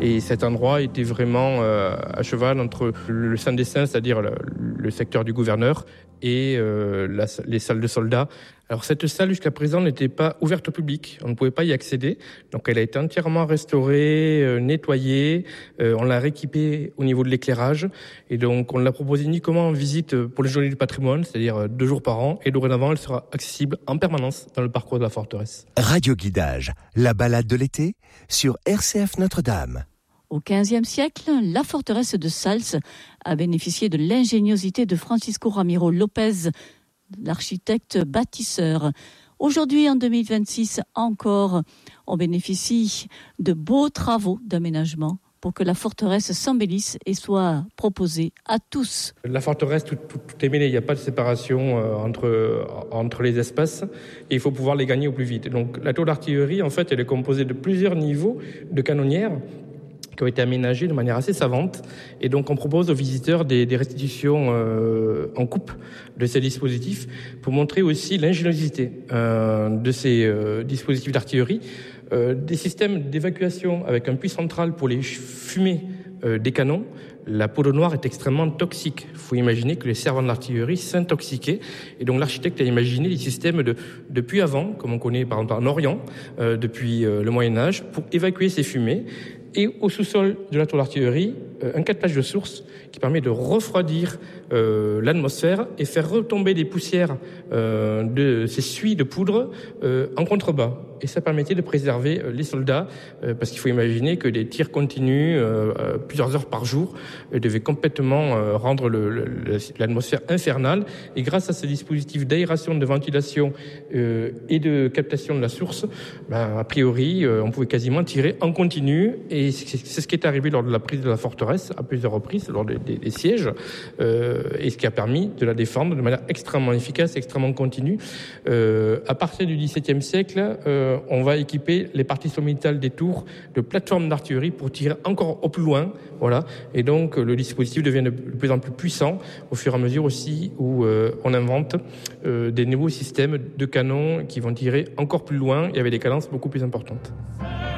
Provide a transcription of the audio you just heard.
Et cet endroit était vraiment à cheval entre le Saint des Saints, c'est-à-dire le secteur du gouverneur, et les salles de soldats. Alors cette salle jusqu'à présent n'était pas ouverte au public, on ne pouvait pas y accéder, donc elle a été entièrement restaurée, nettoyée, on l'a rééquipée au niveau de l'éclairage, et donc on l'a proposée uniquement en visite pour les journées du patrimoine, c'est-à-dire 2 jours par an, et dorénavant elle sera accessible en permanence dans le parcours de la forteresse. Radio Guidage, la balade de l'été sur RCF Notre-Dame. Au XVe siècle, la forteresse de Sals a bénéficié de l'ingéniosité de Francisco Ramiro López, l'architecte bâtisseur. Aujourd'hui, en 2026 encore, on bénéficie de beaux travaux d'aménagement pour que la forteresse s'embellisse et soit proposée à tous. La forteresse, tout est mêlé, il n'y a pas de séparation entre les espaces et il faut pouvoir les gagner au plus vite. Donc la tour d'artillerie, en fait, elle est composée de plusieurs niveaux de canonnières qui ont été aménagés de manière assez savante. Et donc, on propose aux visiteurs des restitutions en coupe de ces dispositifs pour montrer aussi l'ingéniosité de ces dispositifs d'artillerie. Des systèmes d'évacuation avec un puits central pour les fumées des canons. La poudre noire est extrêmement toxique. Il faut imaginer que les servants de l'artillerie s'intoxiquaient. Et donc l'architecte a imaginé des systèmes de puits à vent, comme on connaît par exemple en Orient, depuis le Moyen-Âge, pour évacuer ces fumées. Et au sous-sol de la tour d'artillerie, un captage de source qui permet de refroidir l'atmosphère et faire retomber des poussières de ces suies de poudre en contrebas. Et ça permettait de préserver les soldats, parce qu'il faut imaginer que des tirs continus, plusieurs heures par jour, devaient complètement rendre l'atmosphère infernale. Et grâce à ces dispositifs d'aération, de ventilation et de captation de la source, a priori, on pouvait quasiment tirer en continu. Et c'est ce qui est arrivé lors de la prise de la forteresse, à plusieurs reprises, lors des sièges, et ce qui a permis de la défendre de manière extrêmement efficace, extrêmement continue. À partir du XVIIe siècle, on va équiper les parties sommitales des tours de plateformes d'artillerie pour tirer encore au plus loin. Voilà. Et donc, le dispositif devient de plus en plus puissant au fur et à mesure aussi où on invente des nouveaux systèmes de canons qui vont tirer encore plus loin et avec des cadences beaucoup plus importantes.